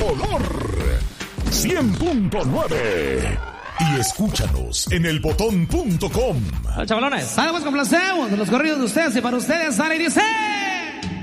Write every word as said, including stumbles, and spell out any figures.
color. cien punto nueve. Y escúchanos en el botón punto com. Chavalones, salgamos con placebo de los corridos de ustedes y para ustedes, sale y dice...